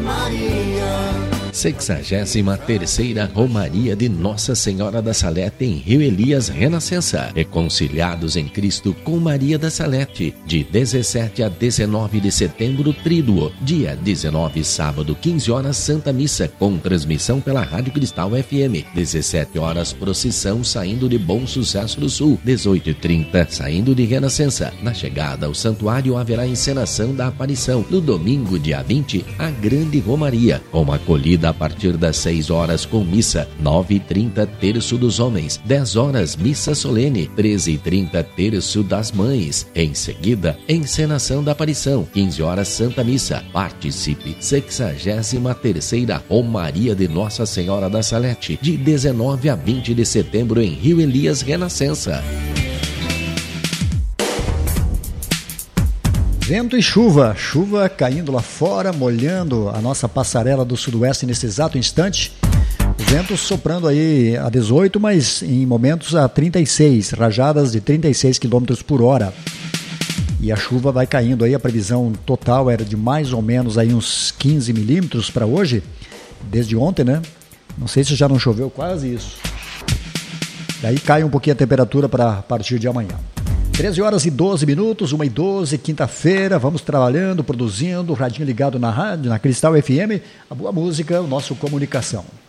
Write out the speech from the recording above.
Maria. 63ª Romaria de Nossa Senhora da Salete em Rio Elias Renascença. Reconciliados em Cristo com Maria da Salete. De 17 a 19 de setembro, Tríduo. Dia 19, sábado, 15 horas, Santa Missa, com transmissão pela Rádio Cristal FM. 17 horas, procissão saindo de Bom Sucesso do Sul. 18h30, saindo de Renascença. Na chegada ao santuário haverá encenação da aparição. No domingo, dia 20, a Grande Romaria, com acolhida a partir das 6 horas com missa, 9h30 terço dos homens, 10 horas missa solene, 13h30 terço das mães. Em seguida, encenação da aparição, 15 horas Santa Missa. Participe, 63ª Romaria de Nossa Senhora da Salete, de 19 a 20 de setembro em Rio Elias Renascença. Vento e chuva caindo lá fora, molhando a nossa passarela do sudoeste nesse exato instante. O vento soprando aí a 18, mas em momentos a 36, rajadas de 36 km por hora. E a chuva vai caindo aí, a previsão total era de mais ou menos aí uns 15 milímetros para hoje, desde ontem, né? Não sei se já não choveu quase isso. Daí cai um pouquinho a temperatura para a partir de amanhã. 13 horas e 12 minutos, 1h12, quinta-feira, vamos trabalhando, produzindo, o radinho ligado na rádio, na Cristal FM, a boa música, o nosso comunicação.